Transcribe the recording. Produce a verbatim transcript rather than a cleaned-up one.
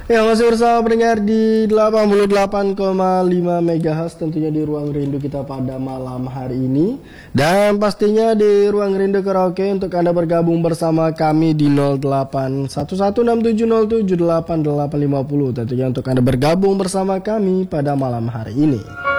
Ya, masih bersama pendengar di delapan puluh delapan koma lima megahertz tentunya di Ruang Rindu kita pada malam hari ini. Dan pastinya di Ruang Rindu Karaoke untuk Anda bergabung bersama kami di nol delapan satu satu enam tujuh nol tujuh delapan delapan lima nol. Tentunya untuk Anda bergabung bersama kami pada malam hari ini.